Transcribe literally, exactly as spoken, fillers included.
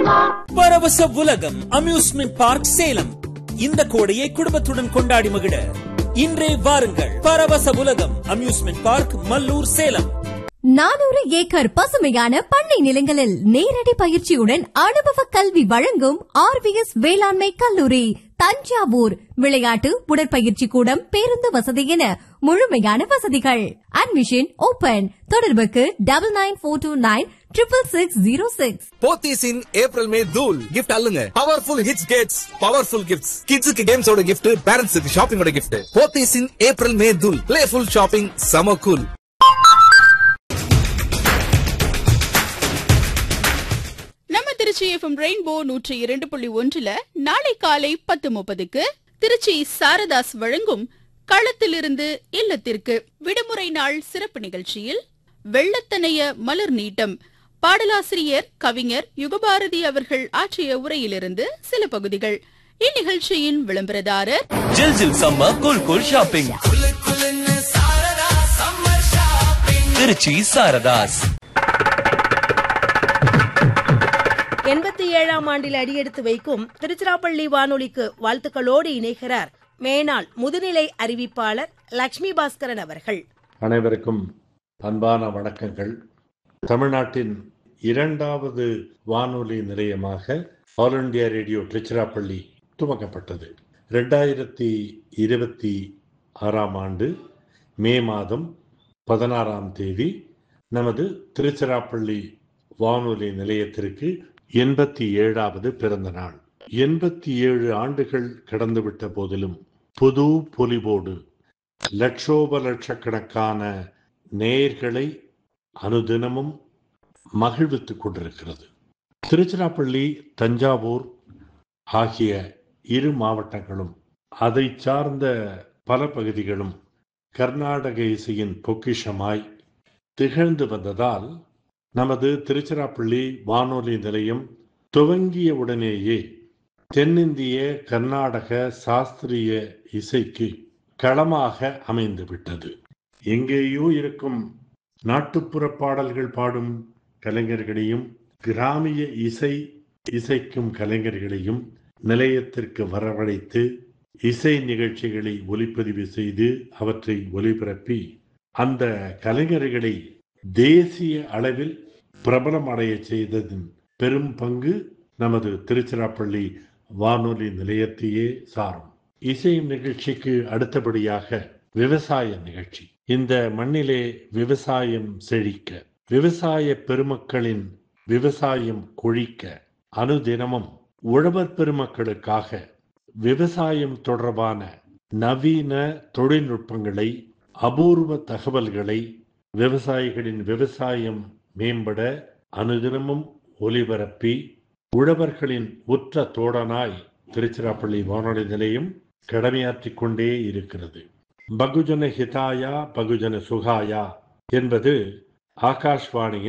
பரவச உலகம் amusement park Salem. இந்த கோடையை குடும்பத்துடன் கொண்டாடி மகிழ இன்றே வாருங்கள். பரவச உலகம் அம்யூஸ்மெண்ட் பார்க், மல்லூர், சேலம். நானூறு ஏக்கர் பசுமையான பண்ணை நிலங்களில் நேரடி பயிற்சியுடன் அனுபவ கல்வி வழங்கும் ஆர்விஎஸ் வேளாண்மை கல்லூரி தஞ்சாவூர். விளையாட்டு, உடற்பயிற்சி கூடம், பேருந்து வசதி என முழுமையான வசதிகள். Admission open. தொடர்புக்கு டபுள் நைன் போர் two nine triple six zero six. Pothys இன் ஏப்ரல் மே தூள் gift அல்லுங்க. Powerful hits Gates powerful gifts. கிட்ஸுக்கு கேம்ஸோட கிஃப்ட், பேரண்ட்ஸுக்கு ஷாப்பிங்கோட கிஃப்ட். போத்தீஸ் இன் ஏப்ரல் மே தூள். பிளேஃபுல் ஷாப்பிங், சம கூல். திருச்சி எஃப்எம் ரெயின்போ நூற்றி இரண்டு புள்ளி ஒன்றுல நாளை காலை பத்து முப்பதுக்கு திருச்சி சாரதாஸ் வழங்கும் களத்திலிருந்து இல்லத்திற்கு விடுமுறை நாள் சிறப்பு நிகழ்ச்சியில் வெள்ளத்தனைய மலர் நீட்டம் பாடலாசிரியர் கவிஞர் யுகபாரதி அவர்கள் ஆற்றிய உரையிலிருந்து சில பகுதிகள். இந்நிகழ்ச்சியின் விளம்பரதாரர் ஜில் ஜில் summer cool cool shopping, Trichy Saradhas. எண்பத்தி ஏழாம் ஆண்டில் அடியெடுத்து வைக்கும் திருச்சிராப்பள்ளி வானொலிக்கு வாழ்த்துக்களோடு இணைகிறார் மேனாள் முதுநிலை அறிவிப்பாளர் லட்சுமி பாஸ்கரன் அவர்கள். அனைவருக்கும் அன்பான வணக்கங்கள். தமிழ்நாட்டின் இரண்டாவது வானொலி நிலையமாக ஆல் இண்டியா ரேடியோ திருச்சிராப்பள்ளி துவக்கப்பட்டது. இரண்டாயிரத்தி இருபத்தி ஆறாம் ஆண்டு மே மாதம் பதினாறாம் தேதி நமது திருச்சிராப்பள்ளி வானொலி நிலையத்திற்கு எண்பத்தி ஏழாவது பிறந்த நாள். எண்பத்தி ஏழு ஆண்டுகள் கடந்துவிட்ட போதிலும் புது பொலிவோடு லட்சோப லட்சக்கணக்கான நேயர்களை அனுதினமும் மகிழ்வித்துக் கொண்டிருக்கிறது. திருச்சிராப்பள்ளி, தஞ்சாவூர் ஆகிய இரு மாவட்டங்களும் அதை சார்ந்த பல பகுதிகளும் கர்நாடக இசையின் பொக்கிஷமாய் திகழ்ந்து வந்ததால் நமது திருச்சிராப்பள்ளி வானொலி நிலையம் துவங்கிய உடனேயே தென்னிந்திய கர்நாடக சாஸ்திரிய இசைக்கு களமாக அமைந்துவிட்டது. எங்கேயோ இருக்கும் நாட்டுப்புற பாடல்கள் பாடும் கலைஞர்களையும் கிராமிய இசை இசைக்கும் கலைஞர்களையும் நிலையத்திற்கு வரவழைத்து இசை நிகழ்ச்சிகளை ஒலிப்பதிவு செய்து அவற்றை ஒலிபரப்பி அந்த கலைஞர்களை தேசிய அளவில் பிரபலம் அடைய செய்ததின் பெரும் பங்கு நமது திருச்சிராப்பள்ளி வானொலி நிலையத்தையே சாரும். இசை நிகழ்ச்சிக்கு அடுத்தபடியாக விவசாய நிகழ்ச்சி. இந்த மண்ணிலே விவசாயம் செழிக்க, விவசாய பெருமக்களின் விவசாயம் கொழிக்க அனுதினமும் உழவர் பெருமக்களுக்காக விவசாயம் தொடர்பான நவீன தொழில்நுட்பங்களை, அபூர்வ தகவல்களை, விவசாயிகளின் விவசாயம் மேம்பட அனுதினமும் ஒலிபரப்பி உழவர்களின் உற்ற தோழனாய் திருச்சிராப்பள்ளி வானொலி நிலையம் கடமையாற்றிக் கொண்டே இருக்கிறது. பகுஜன ஹிதாயா பகுஜன சுகாயா என்பது ஆகாஷ்வாணியின்